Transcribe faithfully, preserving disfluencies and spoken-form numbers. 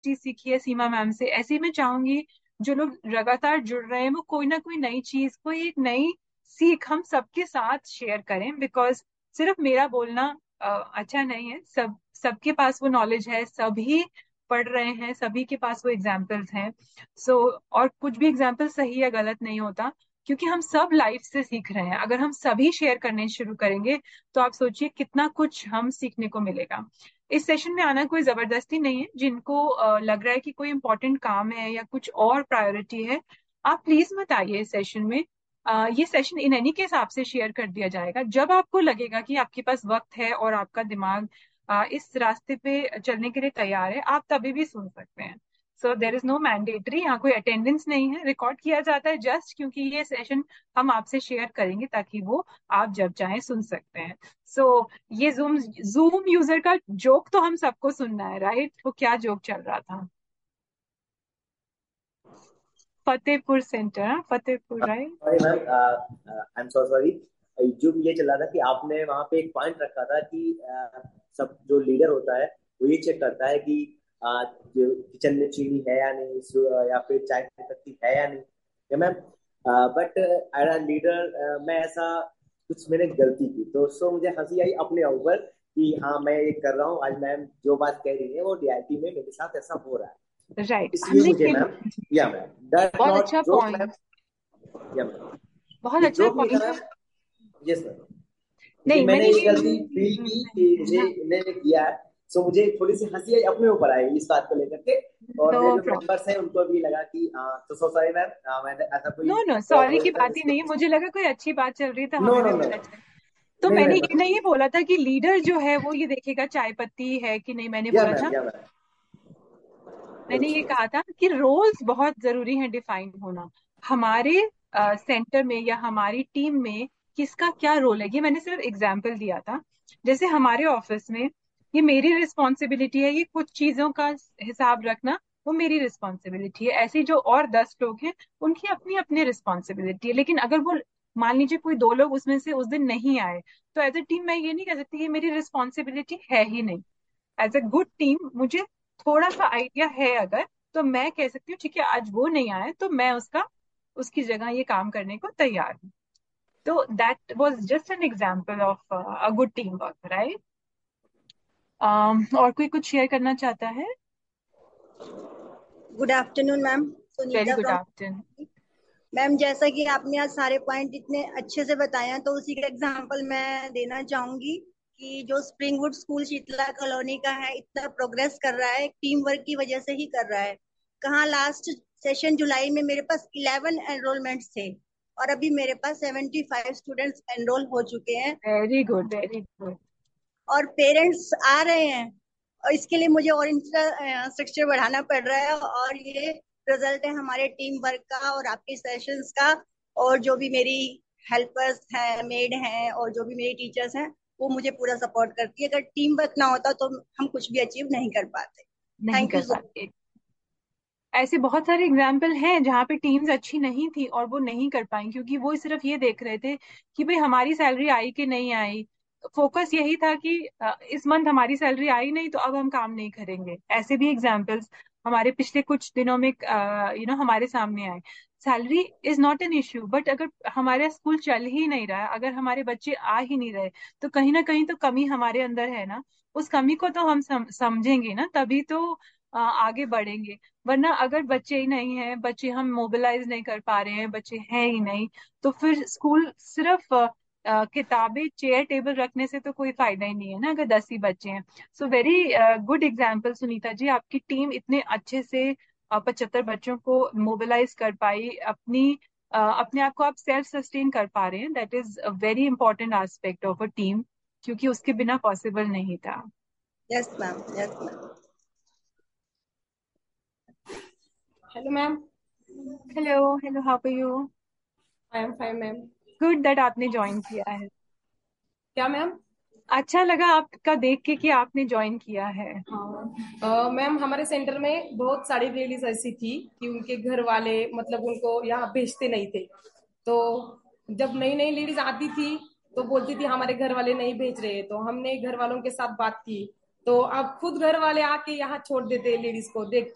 चीज सीखी है सीमा मैम से, ऐसे ही मैं चाहूंगी जो लोग लगातार जुड़ रहे हैं वो कोई ना कोई नई चीज, कोई एक नई सीख हम सबके साथ शेयर करें। बिकॉज सिर्फ मेरा बोलना अ, अच्छा नहीं है, सब सबके पास वो नॉलेज है, सभी पढ़ रहे हैं, सभी के पास वो एग्जाम्पल्स हैं। सो और कुछ भी एग्जाम्पल सही या गलत नहीं होता, क्योंकि हम सब लाइफ से सीख रहे हैं। अगर हम सभी शेयर करने शुरू करेंगे तो आप सोचिए कितना कुछ हम सीखने को मिलेगा। इस सेशन में आना कोई जबरदस्ती नहीं है, जिनको अ, लग रहा है कि कोई इंपॉर्टेंट काम है या कुछ और प्रायोरिटी है, आप प्लीज मत आइए इस सेशन में। अ, ये सेशन इन एनी केस आपसे शेयर कर दिया जाएगा। जब आपको लगेगा कि आपके पास वक्त है और आपका दिमाग अ, इस रास्ते पे चलने के लिए तैयार है, आप तभी भी सुन सकते हैं। सो देर इज नो मैंडेटरी, यहाँ कोई अटेंडेंस नहीं है, रिकॉर्ड किया जाता है जस्ट क्योंकि ये सेशन हम आपसे शेयर करेंगे ताकि वो आप जब चाहें सुन सकते हैं। सो so, ये जूम जूम यूजर का जोक तो हम सबको सुनना है, राइट? वो क्या जोक चल रहा था? फतेहपुर सेंटर, हाँ, Fatehpur, right? Sorry ma'am, I am so sorry. जो ये चल रहा था कि आपने वहां पे एक पॉइंट रखा था कि uh, सब जो लीडर होता है वो ये चेक करता है कि uh, जो किचन में चीनी है या नहीं, सु- uh, या फिर चाय की पत्ती है या नहीं, या ma'am. But as a leader मैं ऐसा कुछ मैंने गलती की तो सो मुझे हंसी आई अपने ऊपर कि हाँ मैं ये कर रहा हूँ, आज मैम जो बात कह रही है वो रियलिटी में मेरे साथ ऐसा हो रहा है। तो राइट, इसलिए हमने मुझे ये मैम, या मैम, दैट बहुत नॉट अच्छा जोक मैम, पॉइंट, या मैम, बहुत ये अच्छा जोक नहीं था पॉइंट। मैम। यस सर, क्योंकि नहीं, मैंने मैंने ये ये गलती फील की कि मुझे इन्होंने किया है। सो मुझे थोड़ी सी हंसी आई अपने ऊपर आई इस बात को लेकर के। और नो मेरे जो प्रॉब्लम। मेंबर्स हैं उनको भी लगा कि हाँ, तो सो सॉरी मैम, मैंने ऐसा कोई नो नो, गलत सॉरी हो की जाता है बात ही नहीं है, मिस्टेक। मुझे लगा कोई अच्छी बात चल रही है तो नो हमें भी नो नो, बोलना चाहिए। तो नहीं मैंने मैम, ये नहीं बोला था कि लीडर जो है वो ये देखेगा चाय पत्ती है कि नहीं, मैंने या बोला मैम, था, या मैम, मैंने ये कहा था कि रोल्स बहुत जरूरी हैं डिफाइन होना। हमारे सेंटर में या हमारी टीम में किसका क्या रोल है, ये मैंने सिर्फ एग्जाम्पल दिया था। जैसे हमारे ऑफिस में ये मेरी रिस्पॉन्सिबिलिटी है, ये कुछ चीजों का हिसाब रखना वो मेरी रिस्पॉन्सिबिलिटी है। ऐसे ही जो और दस लोग हैं उनकी अपनी अपनी रिस्पॉन्सिबिलिटी है। लेकिन अगर वो, मान लीजिए कोई दो लोग उसमें से उस दिन नहीं आए, तो एज ए टीम मैं ये नहीं कह सकती कि मेरी रिस्पॉन्सिबिलिटी है ही नहीं। एज अ गुड टीम मुझे थोड़ा सा आइडिया है अगर, तो मैं कह सकती हूँ ठीक है आज वो नहीं आए तो मैं उसका उसकी जगह ये काम करने को तैयार हूँ। तो that was just an example of a good team work, right? और कोई कुछ शेयर करना चाहता है? Good afternoon ma'am, very Sunita good from. Afternoon. Ma'am जैसा कि आपने आज सारे पॉइंट इतने अच्छे से बताए हैं, तो उसी का एग्जांपल मैं देना चाहूंगी कि जो स्प्रिंगवुड स्कूल शीतला कॉलोनी का है, इतना प्रोग्रेस कर रहा है टीम वर्क की वजह से ही कर रहा है। कहाँ लास्ट सेशन जुलाई में मेरे पास इलेवन एनरोलमेंट्स थे और अभी मेरे पास सेवेंटी फाइव स्टूडेंट्स एनरोल हो चुके हैं वेरी गुड, वेरी गुड। और पेरेंट्स आ रहे हैं। और इसके लिए मुझे और इंफ्रास्ट्रक्चर बढ़ाना पड़ रहा है, और ये रिजल्ट है हमारे टीम वर्क का और आपके सेशंस का। और जो भी मेरी हेल्पर्स हैं, मेड हैं, और जो भी मेरी टीचर्स हैं, वो मुझे पूरा सपोर्ट करती है। अगर टीम वर्क ना होता तो हम कुछ भी अचीव नहीं कर पाते। नहीं थैंक यू कर सो पाते। ऐसे बहुत सारे एग्जाम्पल हैं जहाँ पे टीम्स अच्छी नहीं थी और वो नहीं कर पाई क्योंकि वो सिर्फ ये देख रहे थे कि भाई हमारी सैलरी आई कि नहीं आई। फोकस यही था कि अ, इस मंथ हमारी सैलरी आई नहीं तो अब हम काम नहीं करेंगे। ऐसे भी एग्जाम्पल्स हमारे पिछले कुछ दिनों में यू नो हमारे सामने आए। Salary is not an issue, but अगर हमारा स्कूल चल ही नहीं रहा, अगर हमारे बच्चे आ ही नहीं रहे, तो कहीं ना कहीं तो कमी हमारे अंदर है ना। उस कमी को तो हम सम, समझेंगे ना, तभी तो अ, आगे बढ़ेंगे। वरना अगर बच्चे ही नहीं हैं, बच्चे हम मोबिलाइज नहीं कर पा रहे हैं, बच्चे हैं ही नहीं, तो फिर स्कूल सिर्फ अ, अ, किताबें चेयर टेबल रखने से तो कोई फायदा ही नहीं है ना अगर दस ही बच्चे हैं। So very good example Sunita ji, आपकी टीम इतने अच्छे से पचहत्तर बच्चों को मोबिलाइज कर पाई, अपनी अ, अपने आप को आप सेल्फ सस्टेन कर पा रहे हैं। That is a very important aspect of a team, क्योंकि उसके बिना पॉसिबल नहीं था। Yes ma'am, yes ma'am. Hello ma'am. Hello, hello, how are you? I am fine ma'am. Good that आपने ज्वाइन किया है। क्या मैम? अच्छा लगा आपका देख के कि आपने ज्वाइन किया है। हाँ मैम, हमारे सेंटर में बहुत सारी लेडीज ऐसी थी कि उनके घर वाले मतलब उनको यहाँ भेजते नहीं थे। तो जब नई नई लेडीज आती थी तो बोलती थी हमारे घर वाले नहीं भेज रहे, तो हमने घर वालों के साथ बात की, तो अब खुद घर वाले आके यहाँ छोड़ देते लेडीज को, देख